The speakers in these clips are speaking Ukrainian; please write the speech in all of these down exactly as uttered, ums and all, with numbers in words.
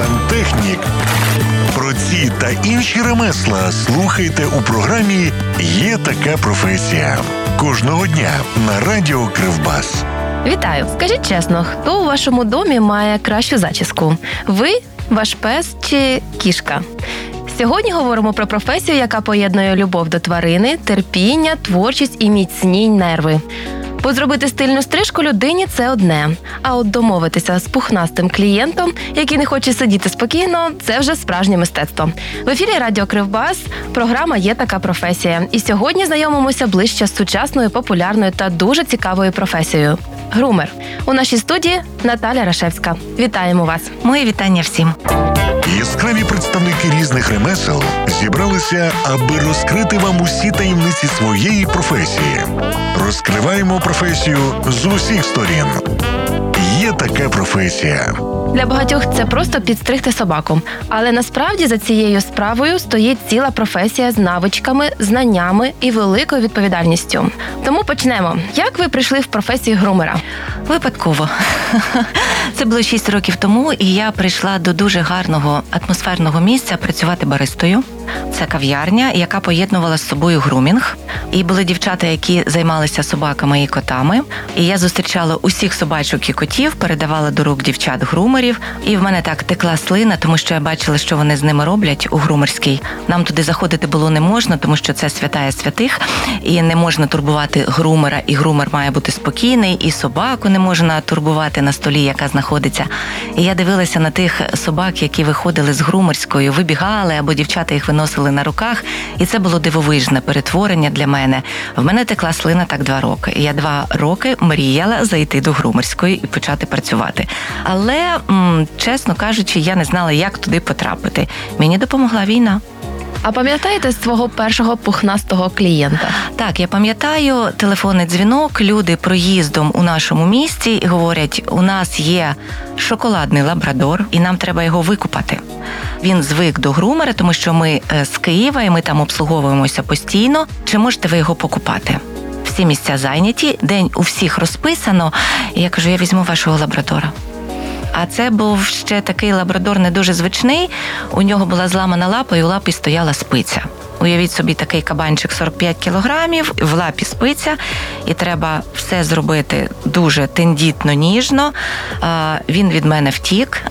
сантехнік. Про ці та інші ремесла слухайте у програмі «Є така професія» кожного дня на радіо Кривбас. Вітаю! Скажіть чесно, хто у вашому домі має кращу зачіску? Ви, ваш пес чи кішка? Сьогодні говоримо про професію, яка поєднує любов до тварини, терпіння, творчість і міцні нерви. Бо зробити стильну стрижку людині – це одне. А от домовитися з пухнастим клієнтом, який не хоче сидіти спокійно – це вже справжнє мистецтво. В ефірі Радіо Кривбас програма «Є така професія». І сьогодні знайомимося ближче з сучасною, популярною та дуже цікавою професією – грумер. У нашій студії Наталя Рашевська. Вітаємо вас! Мої вітання всім! Яскраві представники різних ремесел зібралися, аби розкрити вам усі таємниці своєї професії. Розкриваємо професію з усіх сторін. Є така професія. Для багатьох це просто підстригти собаку. Але насправді за цією справою стоїть ціла професія з навичками, знаннями і великою відповідальністю. Тому почнемо. Як ви прийшли в професію грумера? Випадково. Це було шість років тому, і я прийшла до дуже гарного атмосферного місця працювати баристою. Це кав'ярня, яка поєднувала з собою грумінг. І були дівчата, які займалися собаками і котами. І я зустрічала усіх собачок і котів, передавала до рук дівчат-грумерів. І в мене так текла слина, тому що я бачила, що вони з ними роблять у грумерській. Нам туди заходити було не можна, тому що це святая святих. І не можна турбувати грумера, і грумер має бути спокійний, і собаку не можна турбувати на столі, яка знаходиться. І я дивилася на тих собак, які виходили з грумерської, вибігали, або дівчата їх виносили на руках. І це було дивовижне перетворення для мене. В мене текла слина так два роки. І я два роки мріяла зайти до грумерської і почати працювати. Але, м, чесно кажучи, я не знала, як туди потрапити. Мені допомогла війна. А пам'ятаєте свого першого пухнастого клієнта? Так, я пам'ятаю телефонний дзвінок, люди проїздом у нашому місті і говорять, у нас є шоколадний лабрадор, і нам треба його викупати. Він звик до грумера, тому що ми з Києва, і ми там обслуговуємося постійно. Чи можете ви його покупати? Всі місця зайняті, день у всіх розписано. І я кажу, я візьму вашого лабрадора. А це був ще такий лабрадор не дуже звичний. У нього була зламана лапа, і у лапі стояла спиця. Уявіть собі, такий кабанчик сорок п'ять кілограмів, в лапі спиця, і треба все зробити дуже тендітно, ніжно. Він від мене втік.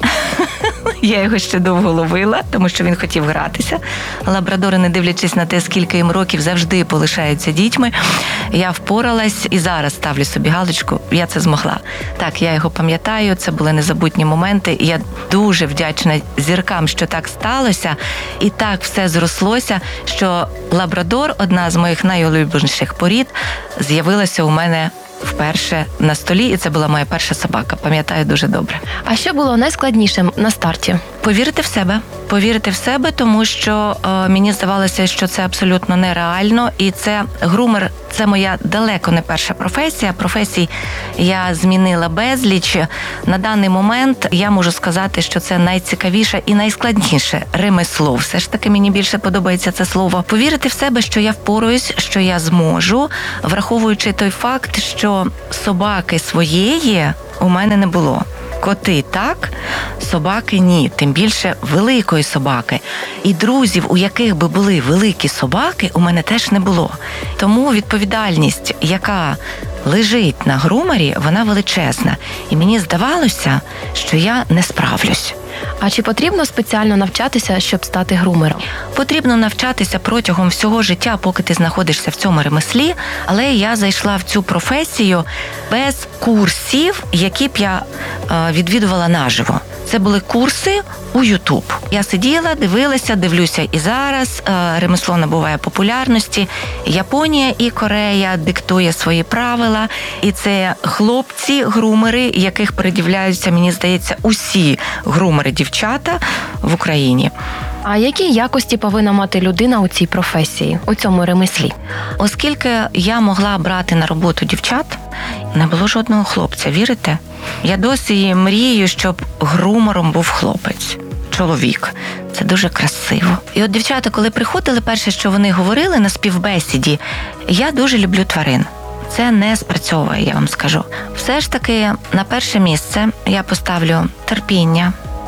Я його ще довго ловила, тому що він хотів гратися. Лабрадори, не дивлячись на те, скільки їм років, завжди полишаються дітьми. Я впоралась і зараз ставлю собі галочку, я це змогла. Так, я його пам'ятаю, це були незабутні моменти. І я дуже вдячна зіркам, що так сталося, і так все зрослося, що лабрадор, одна з моїх найулюбленіших порід, з'явилася у мене вперше на столі, і це була моя перша собака. Пам'ятаю дуже добре. А що було найскладнішим на старті? Повірити в себе. Повірити в себе, тому що е, мені здавалося, що це абсолютно нереально. І це грумер, це моя далеко не перша професія. Професій я змінила безліч. На даний момент я можу сказати, що це найцікавіше і найскладніше ремесло. Все ж таки мені більше подобається це слово. Повірити в себе, що я впораюсь, що я зможу, враховуючи той факт, що собаки своєї у мене не було. Коти так, собаки ні, тим більше великої собаки. І друзів, у яких би були великі собаки, у мене теж не було. Тому відповідальність, яка лежить на грумері, вона величезна. І мені здавалося, що я не справлюсь. А чи потрібно спеціально навчатися, щоб стати грумером? Потрібно навчатися протягом всього життя, поки ти знаходишся в цьому ремеслі, але я зайшла в цю професію без курсів, які б я відвідувала наживо. Це були курси у Ютуб. Я сиділа, дивилася, дивлюся і зараз. Ремесло набуває популярності. Японія і Корея диктує свої правила. І це хлопці-грумери, яких передивляються, мені здається, усі грумери-дівчата в Україні. А які якості повинна мати людина у цій професії, у цьому ремеслі? Оскільки я могла брати на роботу дівчат, не було жодного хлопця, вірите? Я досі мрію, щоб грумером був хлопець, чоловік. Це дуже красиво. І от дівчата, коли приходили, перше, що вони говорили на співбесіді, я дуже люблю тварин. Це не спрацьовує, я вам скажу. Все ж таки, на перше місце я поставлю терпіння,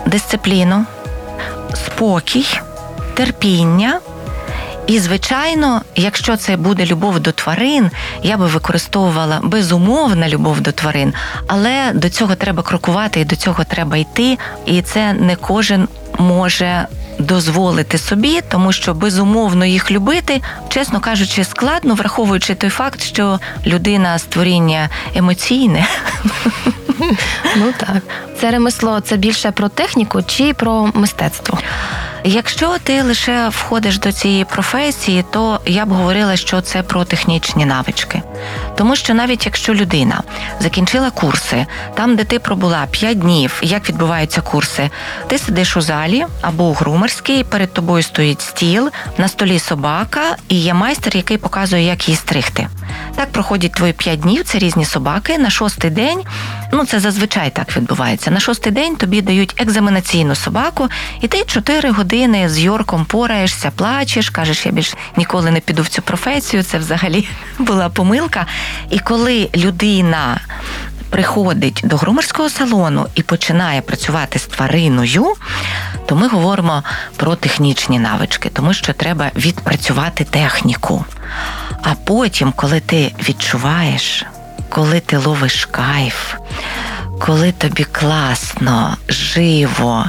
дисципліну, спокій, терпіння. І, звичайно, якщо це буде любов до тварин, я би використовувала безумовна любов до тварин, але до цього треба крокувати і до цього треба йти, і це не кожен може дозволити собі, тому що безумовно їх любити, чесно кажучи, складно, враховуючи той факт, що людина – створіння емоційне. Ну так. Це ремесло, це більше про техніку чи про мистецтво? Якщо ти лише входиш до цієї професії, то я б говорила, що це про технічні навички. Тому що навіть якщо людина закінчила курси, там, де ти пробула п'ять днів, як відбуваються курси, ти сидиш у залі або у грумерській, перед тобою стоїть стіл, на столі собака, і є майстер, який показує, як її стригти. Так проходять твої п'ять днів, це різні собаки. На шостий день, ну це зазвичай так відбувається, на шостий день тобі дають екзаменаційну собаку, і ти чотири години з Йорком пораєшся, плачеш, кажеш, я більше ніколи не піду в цю професію, це взагалі була помилка. І коли людина приходить до грумерського салону і починає працювати з твариною, то ми говоримо про технічні навички, тому що треба відпрацювати техніку. А потім, коли ти відчуваєш, коли ти ловиш кайф, коли тобі класно, живо,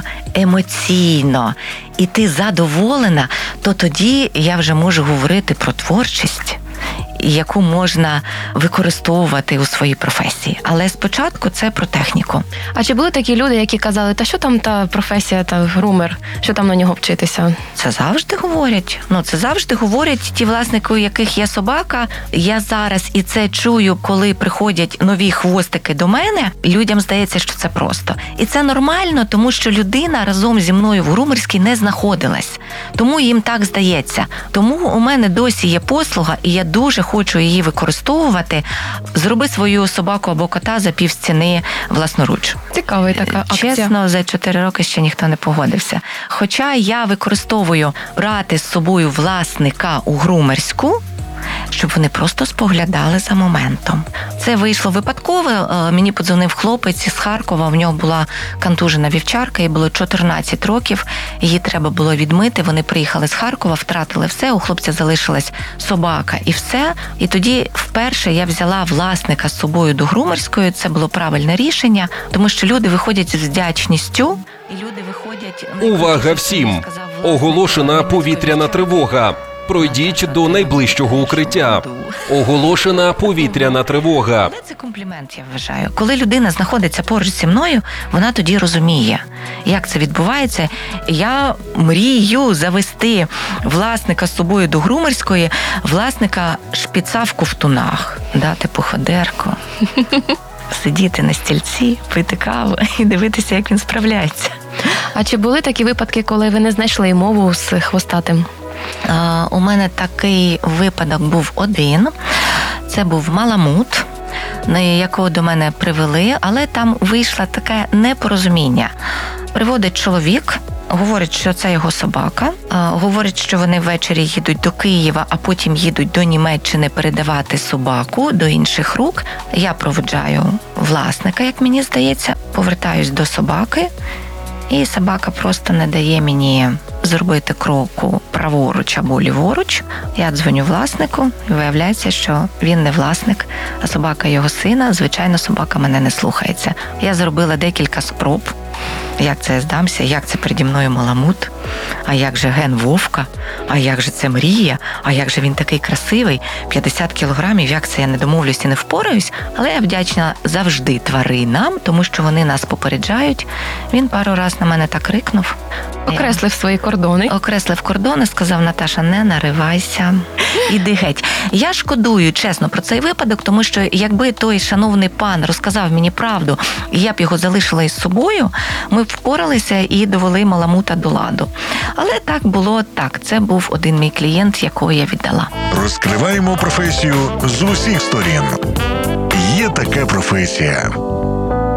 емоційно, і ти задоволена, то тоді я вже можу говорити про творчість, яку можна використовувати у своїй професії. Але спочатку це про техніку. А чи були такі люди, які казали, та що там та професія, та грумер, що там на нього вчитися? Це завжди говорять. Ну, це завжди говорять ті власники, у яких є собака. Я зараз і це чую, коли приходять нові хвостики до мене. Людям здається, що це просто. І це нормально, тому що людина разом зі мною в грумерській не знаходилась. Тому їм так здається. Тому у мене досі є послуга, і я дуже хочу її використовувати. Зроби свою собаку або кота за півціни власноруч. Цікава така акція. Чесно, за чотири роки ще ніхто не погодився. Хоча я використовую брати з собою власника у грумерську, щоб вони просто споглядали за моментом. Це вийшло випадково. Мені подзвонив хлопець із Харкова, в нього була контужена вівчарка, їй було чотирнадцять років, її треба було відмити, вони приїхали з Харкова, втратили все, у хлопця залишилась собака і все. І тоді вперше я взяла власника з собою до грумерської, це було правильне рішення, тому що люди виходять з вдячністю, і люди виходять... Увага всім! Оголошена повітряна тривога. Пройдіть до найближчого укриття. Оголошена повітряна тривога. Але це комплімент, я вважаю. Коли людина знаходиться поруч зі мною, вона тоді розуміє, як це відбувається. Я мрію завести власника з собою до грумерської, власника шпіца в ковтунах, дати походерку, сидіти на стільці, пити каву і дивитися, як він справляється. А чи були такі випадки, коли ви не знайшли мову з хвостатим? У мене такий випадок був один. Це був маламут, якого до мене привели, але там вийшло таке непорозуміння. Приводить чоловік, говорить, що це його собака, говорить, що вони ввечері їдуть до Києва, а потім їдуть до Німеччини передавати собаку до інших рук. Я проводжаю власника, як мені здається, повертаюсь до собаки, і собака просто не дає мені зробити кроку праворуч або ліворуч. Я дзвоню власнику, і виявляється, що він не власник, а собака його сина. Звичайно, собака мене не слухається. Я зробила декілька спроб, як це я здамся, як це переді мною маламут, а як же ген вовка, а як же це мрія, а як же він такий красивий, п'ятдесят кілограмів, як це я не домовлюсь і не впораюсь. Але я вдячна завжди тваринам, тому що вони нас попереджають. Він пару раз на мене так рикнув. Окреслив свої кордони. Окреслив кордони, сказав: Наташа, не наривайся, іди геть. Я шкодую, чесно, про цей випадок, тому що якби той шановний пан розказав мені правду, і я б його залишила із собою, ми б впоралися і довели маламута до ладу. Але так було так. Це був один мій клієнт, якого я віддала. Розкриваємо професію з усіх сторін. Є така професія. А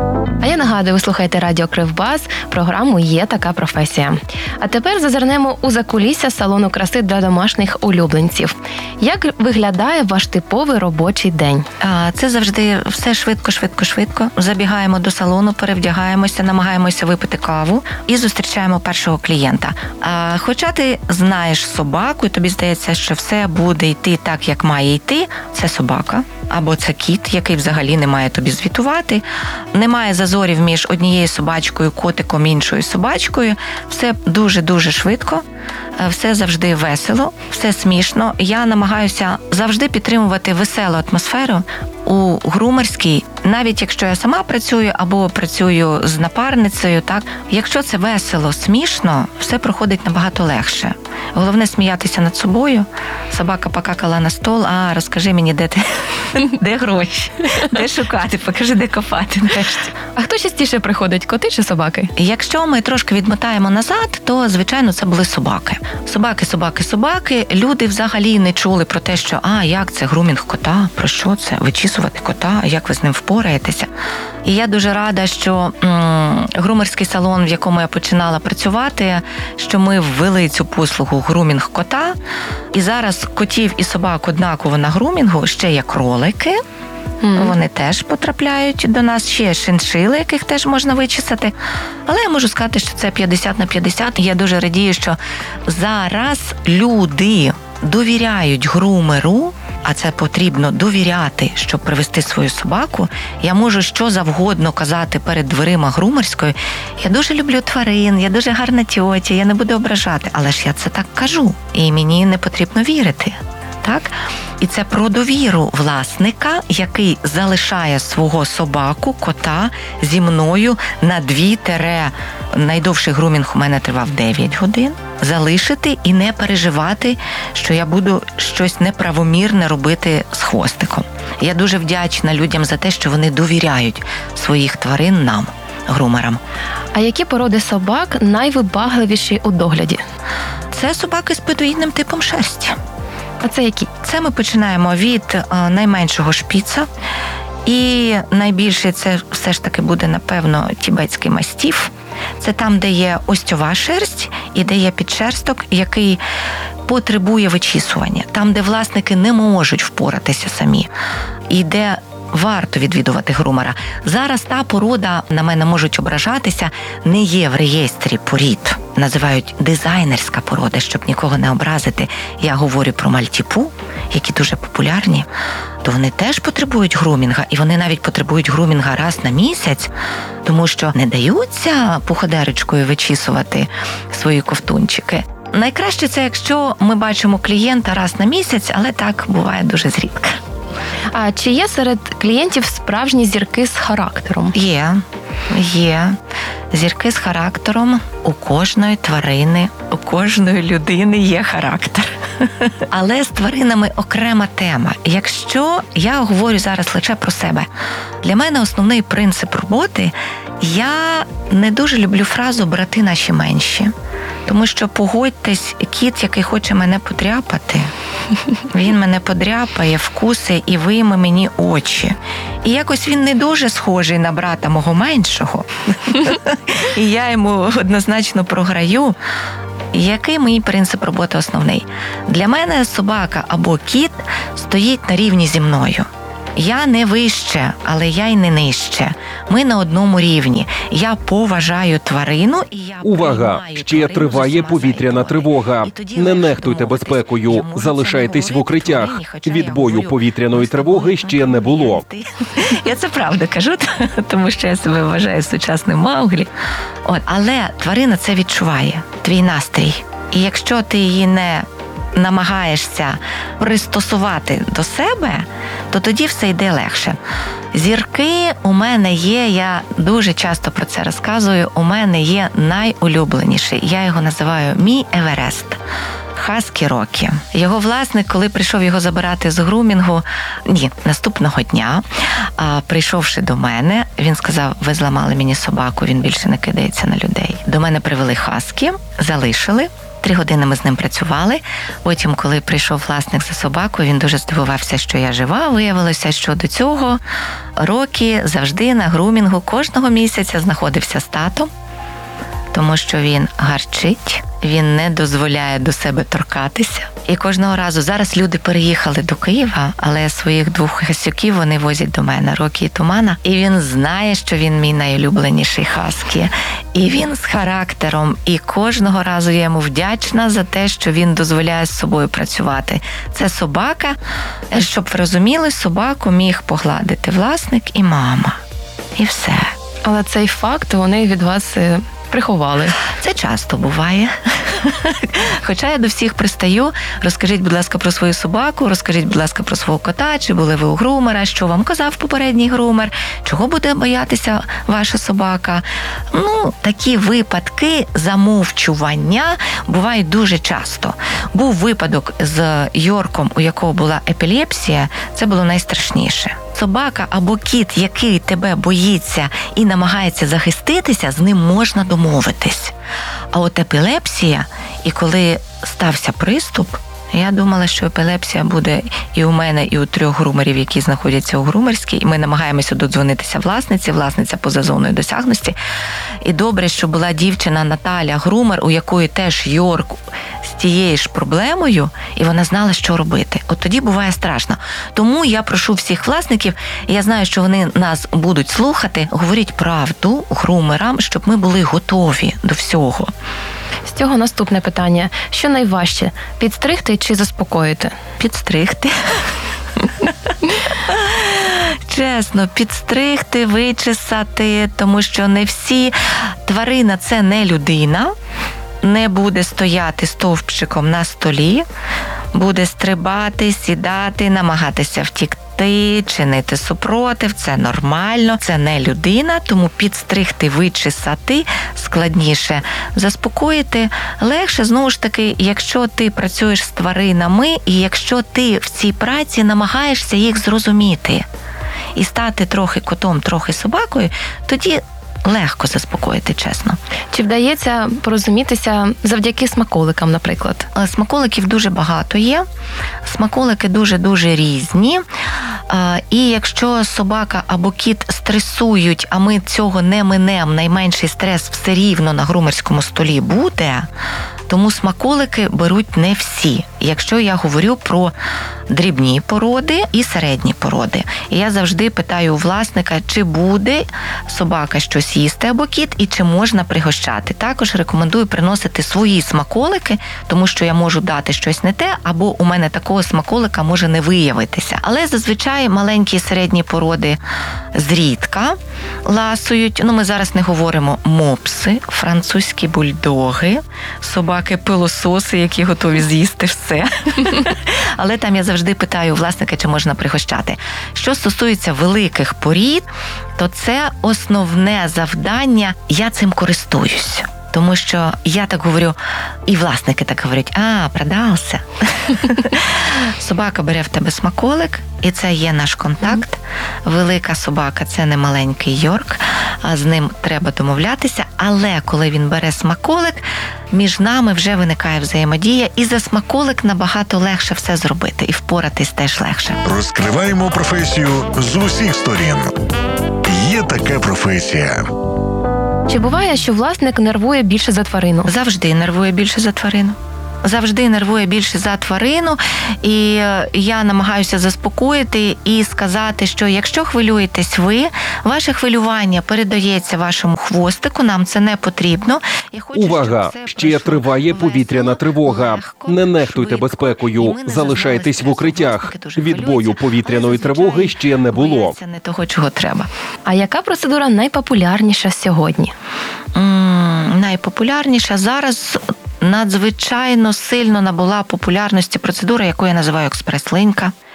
А я нагадую, ви слухаєте Радіо Кривбас, програму «Є така професія». А тепер зазирнемо у закулісся салону краси для домашніх улюбленців. Як виглядає ваш типовий робочий день? А, Це завжди все швидко, швидко, швидко. Забігаємо до салону, перевдягаємося, намагаємося випити каву і зустрічаємо першого клієнта. А, Хоча ти знаєш собаку, і тобі здається, що все буде йти так, як має йти, це собака. Або це кіт, який взагалі не має тобі звітувати. Немає зазорів між однією собачкою, котиком, іншою собачкою. Все дуже-дуже швидко, все завжди весело, все смішно. Я намагаюся завжди підтримувати веселу атмосферу у грумерській, навіть якщо я сама працюю або працюю з напарницею, так? Якщо це весело, смішно, все проходить набагато легше. Головне сміятися над собою. Собака покакала на стол, а розкажи мені, де ти, де гроші, де шукати, покажи, де копати нарешті. А хто частіше приходить, коти чи собаки? Якщо ми трошки відмотаємо назад, то, звичайно, це були собаки. Собаки, собаки, собаки. Люди взагалі не чули про те, що, а, як це, грумінг кота, про що це, вичісувати кота, як ви з ним впораєтеся. І я дуже рада, що м- грумерський салон, в якому я починала працювати, що ми ввели цю послугу грумінг кота. І зараз котів і собак однаково на грумінгу, ще є кролики. Mm. Вони теж потрапляють до нас, ще шиншили, яких теж можна вичесати. Але я можу сказати, що це п'ятдесят на п'ятдесят. Я дуже радію, що зараз люди довіряють грумеру, а це потрібно довіряти, щоб привести свою собаку. Я можу що завгодно казати перед дверима грумерської. Я дуже люблю тварин, я дуже гарна тьотя, я не буду ображати. Але ж я це так кажу. І мені не потрібно вірити. Так? І це про довіру власника, який залишає свого собаку, кота зі мною на дві тере. Найдовший грумінг у мене тривав дев'ять годин. Залишити і не переживати, що я буду щось неправомірне робити з хвостиком. Я дуже вдячна людям за те, що вони довіряють своїх тварин нам, грумерам. А які породи собак найвибагливіші у догляді? Це собаки з подвійним типом шерсті. А це які? Це ми починаємо від е, найменшого шпіца. І найбільше це все ж таки буде, напевно, тібетський мастіф. Це там, де є остьова шерсть і де є підшерсток, який потребує вичісування. Там, де власники не можуть впоратися самі. І де варто відвідувати грумера. Зараз та порода, на мене можуть ображатися, не є в реєстрі порід. Називають дизайнерська порода, щоб нікого не образити. Я говорю про мальтіпу, які дуже популярні. То вони теж потребують грумінга, і вони навіть потребують грумінга раз на місяць, тому що не даються походерочкою вичісувати свої ковтунчики. Найкраще це, якщо ми бачимо клієнта раз на місяць, але так буває дуже зрідка. А чи є серед клієнтів справжні зірки з характером? Є, є. Зірки з характером. У кожної тварини, у кожної людини є характер. Але з тваринами окрема тема. Якщо я говорю зараз лише про себе, для мене основний принцип роботи, я не дуже люблю фразу «брати наші менші». Тому що, погодьтесь, кіт, який хоче мене подряпати, він мене подряпає, вкуси і вийме мені очі. І якось він не дуже схожий на брата мого меншого. І я йому однозначно програю. Який мій принцип роботи основний? Для мене собака або кіт стоїть на рівні зі мною. Я не вище, але я й не нижче. Ми на одному рівні. Я поважаю тварину і я Увага! Ще триває повітряна тривога. Не нехтуйте безпекою. Залишайтесь в укриттях. Відбою повітряної тривоги ще не було. Я це правда кажу, тому що я себе вважаю сучасним Мауглі. От, але тварина це відчуває. Твій настрій. І якщо ти її не намагаєшся пристосувати до себе, то тоді все йде легше. Зірки у мене є, я дуже часто про це розказую, у мене є найулюбленіший. Я його називаю мій Еверест. хаскі Рокі. Його власник, коли прийшов його забирати з грумінгу, ні, наступного дня, а, прийшовши до мене, він сказав: ви зламали мені собаку, він більше не кидається на людей. До мене привели хаскі, залишили. Три години ми з ним працювали. Потім, коли прийшов власник за собакою, він дуже здивувався, що я жива. Виявилося, що до цього Рокі завжди на грумінгу кожного місяця знаходився з татом, тому що він гарчить, він не дозволяє до себе торкатися. І кожного разу, зараз люди переїхали до Києва, але своїх двох хасюків вони возять до мене, Рокі і Тумана. І він знає, що він мій найулюбленіший хаскі. І він з характером. І кожного разу я йому вдячна за те, що він дозволяє з собою працювати. Це собака, щоб ви розуміли, собаку міг погладити власник і мама. І все. Але цей факт вони від вас приховали. Це часто буває. Хоча я до всіх пристаю: розкажіть, будь ласка, про свою собаку, розкажіть, будь ласка, про свого кота, чи були ви у грумера, що вам казав попередній грумер, чого буде боятися ваша собака. Ну, такі випадки замовчування бувають дуже часто. Був випадок з Йорком, у якого була епілепсія, це було найстрашніше. Собака або кіт, який тебе боїться і намагається захиститися, з ним можна домовитись. А от епілепсія, і коли стався приступ, я думала, що епілепсія буде і у мене, і у трьох грумерів, які знаходяться у грумерській, і ми намагаємося додзвонитися власниці, власниця поза зоною досягності. І добре, що була дівчина Наталя грумер, у якої теж Йорк з тією ж проблемою, і вона знала, що робити. От тоді буває страшно. Тому я прошу всіх власників, і я знаю, що вони нас будуть слухати, говоріть правду грумерам, щоб ми були готові до всього. З цього наступне питання. Що найважче – підстригти чи заспокоїти? Підстригти. Чесно, підстригти, вичесати, тому що не всі... Тварина – це не людина, не буде стояти стовпчиком на столі, буде стрибати, сідати, намагатися втікти, чинити супротив. Це нормально, це не людина, тому підстригти, вичесати складніше. Заспокоїти легше, знову ж таки, якщо ти працюєш з тваринами і якщо ти в цій праці намагаєшся їх зрозуміти і стати трохи котом, трохи собакою, тоді легко заспокоїти, чесно. Чи вдається порозумітися завдяки смаколикам, наприклад? Смаколиків дуже багато є. Смаколики дуже-дуже різні. І якщо собака або кіт стресують, а ми цього не минемо, найменший стрес все рівно на грумерському столі буде, тому смаколики беруть не всі. Якщо я говорю про дрібні породи і середні породи. І я завжди питаю у власника, чи буде собака щось їсти або кіт, і чи можна пригощати. Також рекомендую приносити свої смаколики, тому що я можу дати щось не те, або у мене такого смаколика може не виявитися. Але зазвичай маленькі і середні породи зрідка ласують. Ну, ми зараз не говоримо мопси, французькі бульдоги, собаки-пилососи, які готові з'їсти все. Але там я завжди питаю у власника, чи можна пригощати. Що стосується великих порід, то це основне завдання, я цим користуюсь. Тому що я так говорю, і власники так говорять: а, продався. Собака бере в тебе смаколик, і це є наш контакт. Велика собака – це не маленький Йорк, а з ним треба домовлятися. Але коли він бере смаколик, між нами вже виникає взаємодія, і за смаколик набагато легше все зробити, і впоратись теж легше. Розкриваємо професію з усіх сторін. Є така професія. Чи буває, що власник нервує більше за тварину? Завжди нервує більше за тварину. Завжди нервує більше за тварину, і я намагаюся заспокоїти і сказати, що якщо хвилюєтесь ви, ваше хвилювання передається вашому хвостику, нам це не потрібно. Я хочу, Увага! Ще триває повітряна тривога. Не нехтуйте безпекою, залишайтесь в укриттях. Відбою повітряної тривоги ще не було. Це не того, чого треба. А яка процедура найпопулярніша сьогодні? М-м, найпопулярніша зараз... Надзвичайно сильно набула популярності процедура, яку я називаю експрес-линька.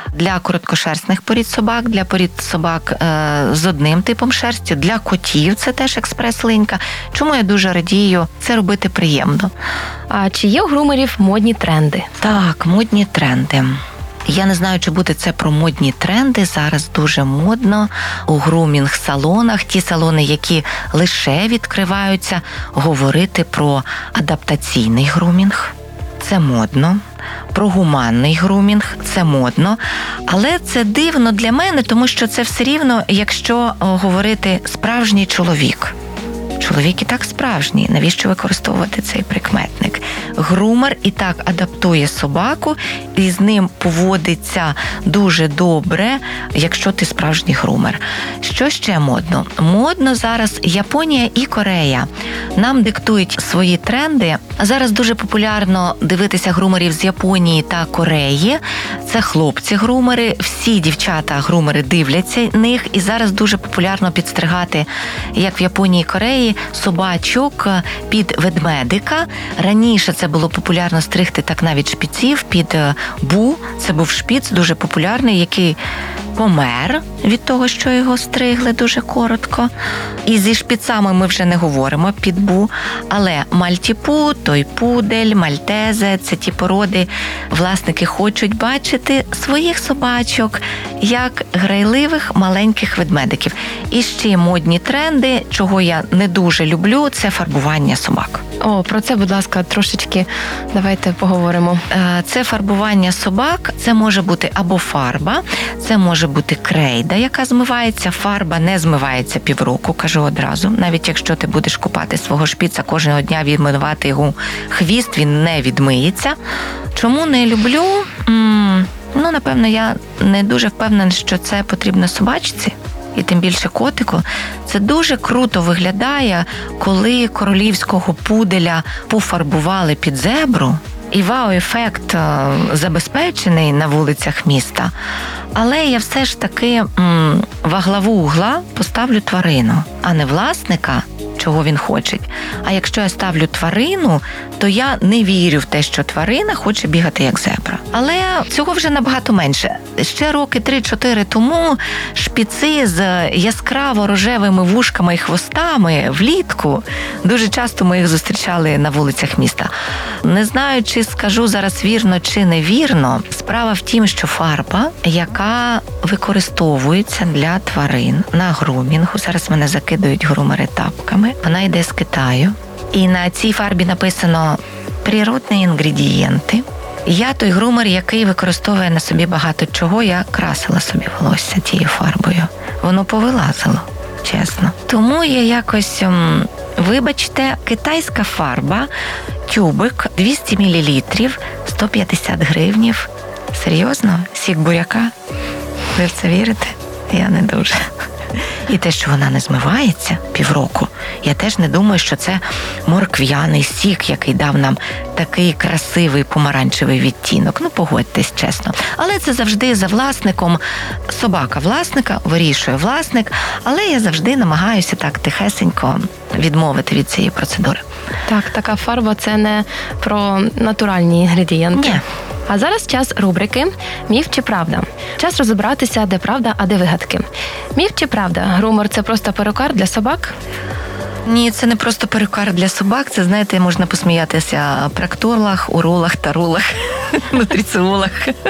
Для короткошерстних порід собак, для порід собак е, з одним типом шерсті, для котів це теж експрес-линька. Чому я дуже радію це робити приємно. А чи є у грумерів модні тренди? Так, модні тренди. Я не знаю, чи буде це про модні тренди. Зараз дуже модно у грумінг-салонах, ті салони, які лише відкриваються, говорити про адаптаційний грумінг. Це модно. Про гуманний грумінг – це модно. Але це дивно для мене, тому що це все рівно, якщо говорити «справжній чоловік». Чоловік і так справжній. Навіщо використовувати цей прикметник? Грумер і так адаптує собаку, і з ним поводиться дуже добре, якщо ти справжній грумер. Що ще модно? Модно зараз Японія і Корея. Нам диктують свої тренди. Зараз дуже популярно дивитися грумерів з Японії та Кореї. Це хлопці-грумери, всі дівчата-грумери дивляться них, і зараз дуже популярно підстригати, як в Японії і Кореї, собачок під ведмедика. Раніше це було популярно стригти так навіть шпіців під бу. Це був шпіц дуже популярний, який помер від того, що його стригли дуже коротко. І зі шпіцами ми вже не говоримо під бу. Але мальтіпу, той пудель, мальтезе – це ті породи. Власники хочуть бачити своїх собачок як грайливих маленьких ведмедиків. І ще модні тренди, чого я не дуже люблю, це фарбування собак. О, про це, будь ласка, трошечки давайте поговоримо. Це фарбування собак, це може бути або фарба, це може бути крейда, яка змивається. Фарба не змивається півроку, кажу одразу. Навіть якщо ти будеш купати свого шпіца кожного дня, відмивати його хвіст, він не відмиється. Чому не люблю? М-м, ну, напевно, я не дуже впевнена, що це потрібно собачці. І тим більше котику. Це дуже круто виглядає, коли королівського пуделя пофарбували під зебру. І вау-ефект забезпечений на вулицях міста. Але я все ж таки м, во главу угла поставлю тварину, а не власника, чого він хоче. А якщо я ставлю тварину, то я не вірю в те, що тварина хоче бігати як зебра. Але цього вже набагато менше. Ще роки три-чотири тому шпіци з яскраво рожевими вушками і хвостами влітку, дуже часто ми їх зустрічали на вулицях міста. Не знаю, чи скажу зараз вірно чи невірно. Справа в тім, що фарба, яка використовується для тварин на грумінгу, зараз мене закидують грумери тапками, вона йде з Китаю. І на цій фарбі написано «природні інгредієнти». Я той грумер, який використовує на собі багато чого, я красила собі волосся тією фарбою. Воно повилазило, чесно. Тому я якось, вибачте, китайська фарба, тюбик, двісті мілілітрів, сто п'ятдесят гривнів. Серйозно? Сік буряка? Ви в це вірите? Я не дуже. І те, що вона не змивається півроку, я теж не думаю, що це моркв'яний сік, який дав нам такий красивий помаранчевий відтінок. Ну, погодьтесь, чесно. Але це завжди за власником. Собака власника, вирішує власник, але я завжди намагаюся так тихесенько відмовити від цієї процедури. Так, така фарба – це не про натуральні інгредієнти. Ні. А зараз час рубрики «Міф чи правда?». Час розібратися, де правда, а де вигадки. Міф чи правда? Грумер – це просто перукар для собак? Ні, це не просто перукар для собак. Це, знаєте, можна посміятися проктолог, уролог, таролог, нутриціолог.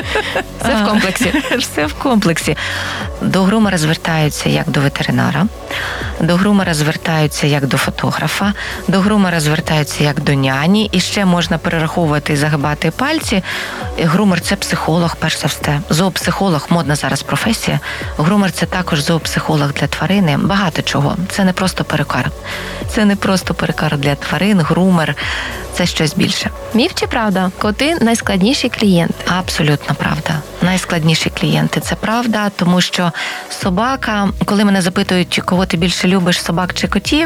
Все в комплексі. Все в комплексі. До грумера звертаються як до ветеринара, до грумера звертаються як до фотографа, до грумера звертаються як до няні, і ще можна перераховувати і загибати пальці. Грумер – це психолог, перш за все. Зоопсихолог – модна зараз професія. Грумер – це також зоопсихолог для тварини. Багато чого. Це не просто перукар. Це не просто перукар для тварин, грумер – це щось більше. Міф чи правда? Коти – найскладніші клієнти. Абсолютно правда. Найскладніші клієнти – це правда, тому що собака, коли мене запитують, кого ти більше любиш, собак чи котів,